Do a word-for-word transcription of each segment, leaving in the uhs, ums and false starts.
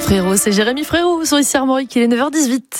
Frérot, c'est Jérémy Frérot sur Ici Armorique, il est neuf heures dix-huit.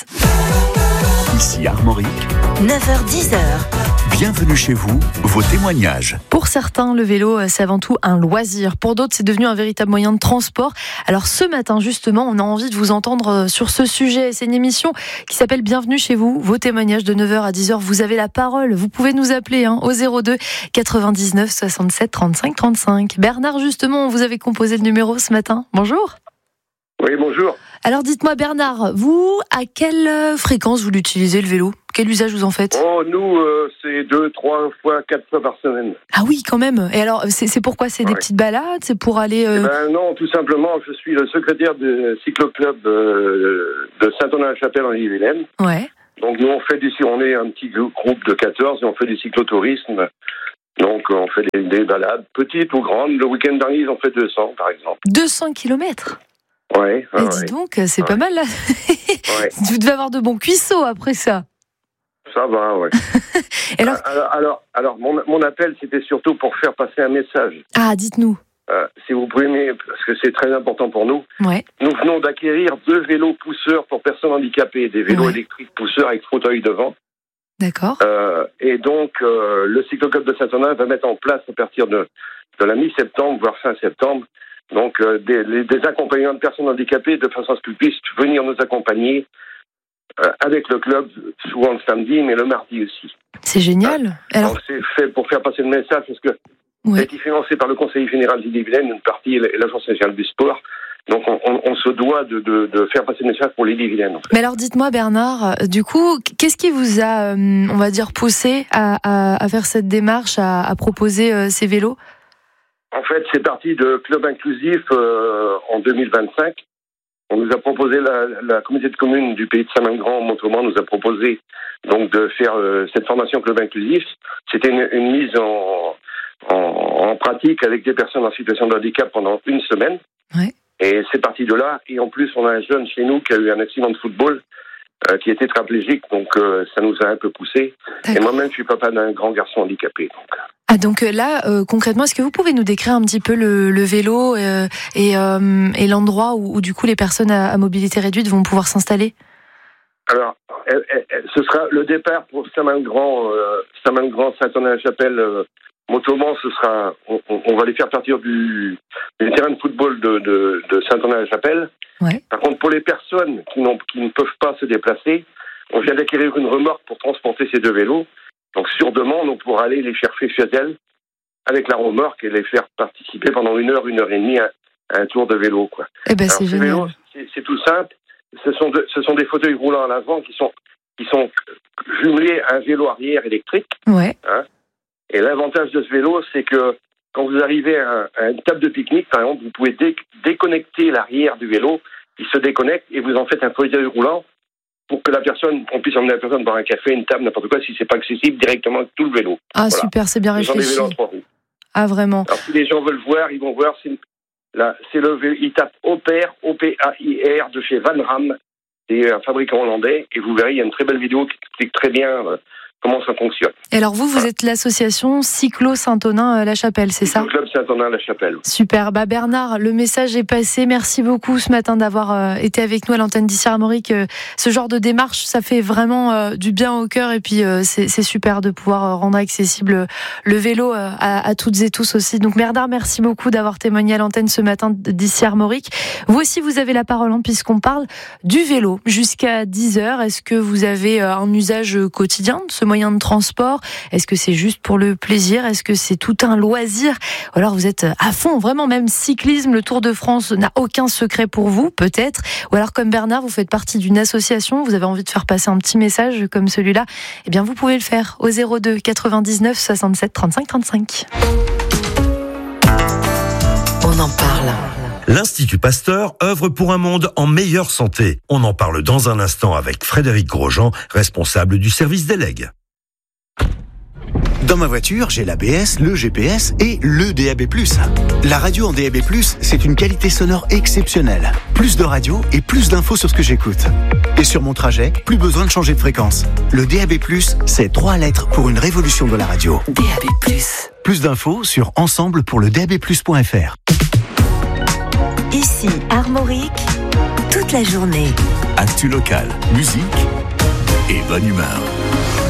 Ici Armorique, neuf heures dix. Bienvenue chez vous, vos témoignages. Pour certains, le vélo, c'est avant tout un loisir. Pour d'autres, c'est devenu un véritable moyen de transport. Alors ce matin, justement, on a envie de vous entendre sur ce sujet. C'est une émission qui s'appelle Bienvenue chez vous. Vos témoignages de neuf heures à dix heures, vous avez la parole. Vous pouvez nous appeler hein, au zéro deux quatre-vingt-dix-neuf soixante-sept trente-cinq trente-cinq. Bernard, justement, vous avez composé le numéro ce matin. Bonjour. Oui, bonjour. Alors dites-moi Bernard, vous, à quelle fréquence vous l'utilisez le vélo ? Quel usage vous en faites ? Oh, nous, euh, c'est deux, trois fois, quatre fois par semaine. Ah oui, quand même. Et alors, c'est, c'est pourquoi ? C'est ouais. Des petites balades ? C'est pour aller... Euh... Eh ben non, tout simplement, je suis le secrétaire du cycloclub euh, de Saint-Ouen-la-Chapelle en Ille-et-Vilaine. Ouais. Donc nous, on fait du, on est un petit groupe de quatorze et on fait du cyclotourisme. Donc on fait des, des balades, petites ou grandes. Le week-end dernier, ils ont fait deux cents, par exemple. deux cents kilomètres ? Ouais. Et ouais, dis ouais. donc, c'est ouais. pas mal là. Ouais. Vous devez avoir de bons cuissots après ça. Ça va, ouais. alors, alors, alors, alors mon, mon appel, c'était surtout pour faire passer un message. Ah, dites-nous. Euh, si vous pouvez, parce que c'est très important pour nous. Ouais. Nous venons d'acquérir deux vélos pousseurs pour personnes handicapées, des vélos ouais. électriques pousseurs avec fauteuil devant. D'accord. Euh, et donc, euh, le cycloclub de Saint-Ouen va mettre en place à partir de, de la mi-septembre, voire fin septembre, donc euh, des, les, des accompagnants de personnes handicapées de façon à ce qu'ils puissent venir nous accompagner euh, avec le club, souvent le samedi, mais le mardi aussi. C'est génial. Euh, Alors... Donc c'est fait pour faire passer le message, parce que ouais. ça a été financé par le conseiller général d'Ille-et-Vilaine, une partie et l'agence nationale du sport. Donc on, on, on se doit de, de, de faire passer le message pour l'Ille-et-Vilaine. En fait. Mais alors dites-moi Bernard, du coup, qu'est-ce qui vous a, on va dire, poussé à, à, à faire cette démarche, à, à proposer euh, ces vélos ? En fait, c'est parti de Club Inclusif euh, en deux mille vingt-cinq. On nous a proposé, la, la communauté de communes du pays de Saint-Maine-Grand, Montauban, nous a proposé donc de faire euh, cette formation Club Inclusif. C'était une, une mise en, en, en pratique avec des personnes en situation de handicap pendant une semaine. Ouais. Et c'est parti de là. Et en plus, on a un jeune chez nous qui a eu un accident de football, euh, qui était tétraplégique, donc euh, ça nous a un peu poussé. D'accord. Et moi-même, je suis papa d'un grand garçon handicapé. Donc. Ah donc là, euh, concrètement, est-ce que vous pouvez nous décrire un petit peu le, le vélo euh, et, euh, et l'endroit où, où du coup les personnes à, à mobilité réduite vont pouvoir s'installer ? Alors, elle, elle, elle, ce sera le départ pour Saint-Maine-Grand, euh, Saint-Maine-Grand, Saint-Ouen-la-Chapelle, euh, Montauban. Ce sera, on, on va les faire partir du, du terrain de football de, de, de Saint-Ouen-la-Chapelle. Ouais. Par contre, pour les personnes qui, n'ont, qui ne peuvent pas se déplacer, on vient d'acquérir une remorque pour transporter ces deux vélos. Donc, sur demande, on pourra aller les chercher chez elles avec la remorque et les faire participer pendant une heure, une heure et demie à, à un tour de vélo, quoi. Eh ben, Alors, c'est ces génial. vélos, c'est, c'est tout simple. Ce sont, de, ce sont des fauteuils roulants à l'avant qui sont, qui sont jumelés à un vélo arrière électrique. Ouais. Hein. Et l'avantage de ce vélo, c'est que quand vous arrivez à, à une table de pique-nique, par exemple, vous pouvez dé, déconnecter l'arrière du vélo, il se déconnecte et vous en faites un fauteuil roulant pour que la personne, on puisse emmener la personne boire un café, une table, n'importe quoi, si c'est pas accessible directement avec tout le vélo. Ah, voilà. Super, c'est bien réfléchi. Des vélos en trois roues. Ah, vraiment. Alors, si les gens veulent voir, ils vont voir, c'est, là, c'est le vélo, ils tapent Opair, O P A I R, de chez Van Ram, c'est un fabricant hollandais, et vous verrez, il y a une très belle vidéo qui explique très bien euh, comment ça fonctionne. Et alors vous, vous voilà. êtes l'association Cyclo Saint-Ouen-la-Chapelle, c'est ça ? Le club Saint-Ouen-la-Chapelle. Super. Bah Bernard, le message est passé. Merci beaucoup ce matin d'avoir euh, été avec nous à l'antenne d'Ici Armorique. Euh, ce genre de démarche, ça fait vraiment euh, du bien au cœur et puis euh, c'est, c'est super de pouvoir euh, rendre accessible le vélo euh, à, à toutes et tous aussi. Donc Bernard, merci beaucoup d'avoir témoigné à l'antenne ce matin d'Ici Armorique. Vous aussi, vous avez la parole hein, puisqu'on parle du vélo jusqu'à dix heures. Est-ce que vous avez euh, un usage quotidien de ce moyen de transport ? Est-ce que c'est juste pour le plaisir ? Est-ce que c'est tout un loisir ? Ou alors vous êtes à fond, vraiment même cyclisme, le Tour de France n'a aucun secret pour vous, peut-être. Ou alors comme Bernard, vous faites partie d'une association, vous avez envie de faire passer un petit message comme celui-là, eh bien vous pouvez le faire au zéro deux quatre-vingt-dix-neuf soixante-sept trente-cinq trente-cinq. On en parle. L'Institut Pasteur œuvre pour un monde en meilleure santé. On en parle dans un instant avec Frédéric Grosjean, responsable du service délègue. Dans ma voiture, j'ai l'A B S, le G P S et le D A B plus. La radio en D A B plus, c'est une qualité sonore exceptionnelle. Plus de radio et plus d'infos sur ce que j'écoute. Et sur mon trajet, plus besoin de changer de fréquence. Le D A B plus, c'est trois lettres pour une révolution de la radio. D A B plus. Plus d'infos sur ensemble pour le d a b plus point f r. Ici Armorique, toute la journée. Actu locale, musique et bonne humeur.